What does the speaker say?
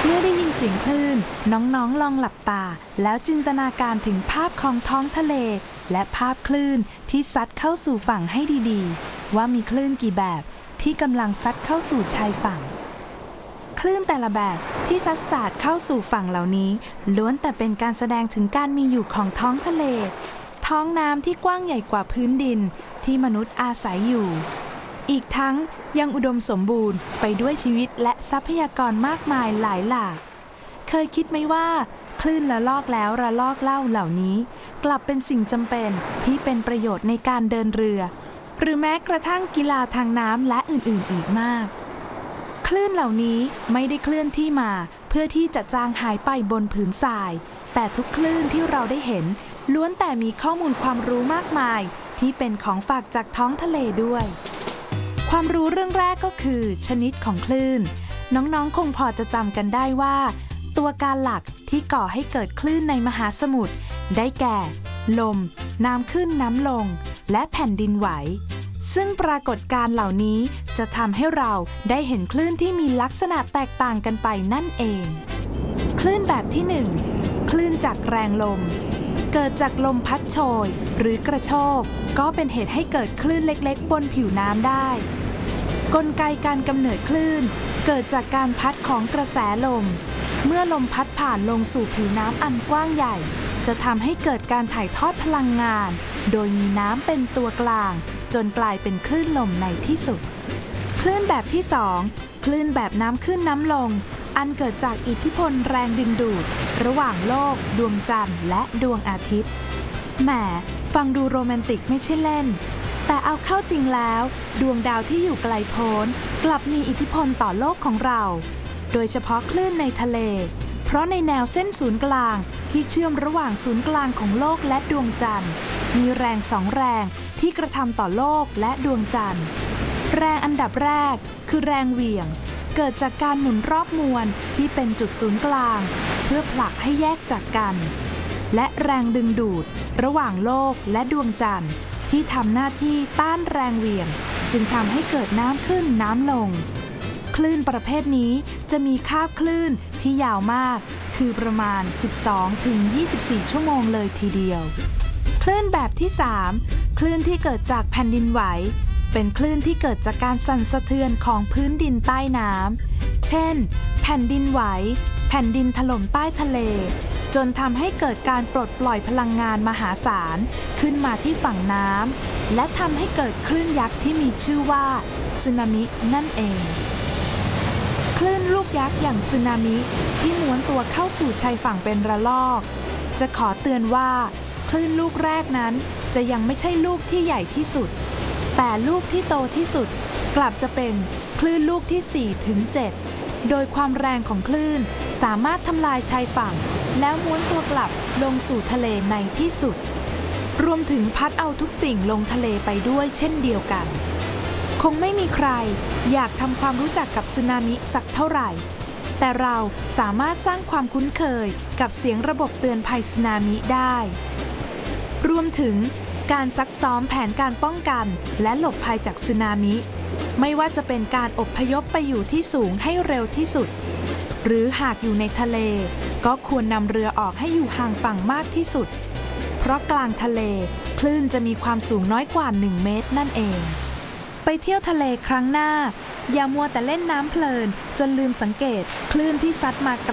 เมื่อได้ยินเสียงคลื่นน้องๆลองหลับตาแล้วจินตนาการถึงภาพของท้องทะเลและภาพคลื่นที่ซัดเข้าสู่ฝั่งให้ดีๆว่ามีคลื่นกี่แบบที่กำลังซัดเข้าสู่ชายฝั่งคลื่นแต่ละแบบที่ซัดสาดเข้าสู่ฝั่งเหล่านี้ล้วนแต่เป็นการแสดงถึงการมีอยู่ของท้องทะเลท้องน้ำที่กว้างใหญ่กว่าพื้นดินที่มนุษย์อาศัยอยู่อีกทั้งยังอุดมสมบูรณ์ไปด้วยชีวิตและทรัพยากรมากมายหลายหลากเคยคิดไหมว่าคลื่นละลอกแล้วระลอกเล่าเหล่านี้กลับเป็นสิ่งจำเป็นที่เป็นประโยชน์ในการเดินเรือหรือแม้กระทั่งกีฬาทางน้ำและอื่นๆอีกมากคลื่นเหล่านี้ไม่ได้เคลื่อนที่มาเพื่อที่จะจางหายไปบนผืนทรายแต่ทุกคลื่นที่เราได้เห็นล้วนแต่มีข้อมูลความรู้มากมายที่เป็นของฝากจากท้องทะเลด้วยความรู้เรื่องแรกก็คือชนิดของคลื่นน้องๆคงพอจะจำกันได้ว่าตัวการหลักที่ก่อให้เกิดคลื่นในมหาสมุทรได้แก่ลมน้ำขึ้นน้ำลงและแผ่นดินไหวซึ่งปรากฏการณ์เหล่านี้จะทำให้เราได้เห็นคลื่นที่มีลักษณะแตกต่างกันไปนั่นเองคลื่นแบบที่1คลื่นจากแรงลมเกิดจากลมพัดโชยหรือกระโชกก็เป็นเหตุให้เกิดคลื่นเล็กๆบนผิวน้ำได้กลไกการกำเนิดคลื่นเกิดจากการพัดของกระแสลมเมื่อลมพัดผ่านลงสู่ผิวน้ำอันกว้างใหญ่จะทำให้เกิดการถ่ายทอดพลังงานโดยมีน้ำเป็นตัวกลางจนกลายเป็นคลื่นลมในที่สุดคลื่นแบบที่2คลื่นแบบน้ำขึ้นน้ำลงอันเกิดจากอิทธิพลแรงดึงดูดระหว่างโลกดวงจันทร์และดวงอาทิตย์แหมฟังดูโรแมนติกไม่ใช่เล่นแต่เอาเข้าจริงแล้วดวงดาวที่อยู่ไกลโพ้นกลับมีอิทธิพลต่อโลกของเราโดยเฉพาะคลื่นในทะเลเพราะในแนวเส้นศูนย์กลางที่เชื่อมระหว่างศูนย์กลางของโลกและดวงจันทร์มีแรง2แรงที่กระทำต่อโลกและดวงจันทร์แรงอันดับแรกคือแรงเหวี่ยงเกิดจากการหมุนรอบมวลที่เป็นจุดศูนย์กลางเพื่อผลักให้แยกจากกันและแรงดึงดูดระหว่างโลกและดวงจันทร์ที่ทำหน้าที่ต้านแรงเหวี่ยงจึงทำให้เกิดน้ำขึ้นน้ำลงคลื่นประเภทนี้จะมีคาบคลื่นที่ยาวมากคือประมาณ 12-24 ชั่วโมงเลยทีเดียวคลื่นแบบที่3คลื่นที่เกิดจากแผ่นดินไหวเป็นคลื่นที่เกิดจากการสั่นสะเทือนของพื้นดินใต้น้ำเช่นแผ่นดินไหวแผ่นดินถล่มใต้ทะเลจนทำให้เกิดการปลดปล่อยพลังงานมหาศาลขึ้นมาที่ฝั่งน้ำและทำให้เกิดคลื่นยักษ์ที่มีชื่อว่าสึนามินั่นเองคลื่นลูกยักษ์อย่างสึนามิที่ม้วนตัวเข้าสู่ชายฝั่งเป็นระลอกจะขอเตือนว่าคลื่นลูกแรกนั้นจะยังไม่ใช่ลูกที่ใหญ่ที่สุดแต่ลูกที่โตที่สุดกลับจะเป็นคลื่นลูกที่4 ถึง 7โดยความแรงของคลื่นสามารถทำลายชายฝั่งแล้วม้วนตัวกลับลงสู่ทะเลในที่สุดรวมถึงพัดเอาทุกสิ่งลงทะเลไปด้วยเช่นเดียวกันคงไม่มีใครอยากทำความรู้จักกับสึนามิสักเท่าไหร่แต่เราสามารถสร้างความคุ้นเคยกับเสียงระบบเตือนภัยสึนามิได้รวมถึงการซักซ้อมแผนการป้องกันและหลบภัยจากสึนามิไม่ว่าจะเป็นการอพยพไปอยู่ที่สูงให้เร็วที่สุดหรือหากอยู่ในทะเลก็ควรนำเรือออกให้อยู่ห่างฝั่งมากที่สุดเพราะกลางทะเลคลื่นจะมีความสูงน้อยกว่า1 เมตรนั่นเองไปเที่ยวทะเลครั้งหน้าอย่ามัวแต่เล่นน้ำเพลินจนลืมสังเกตคลื่นที่ซัดมา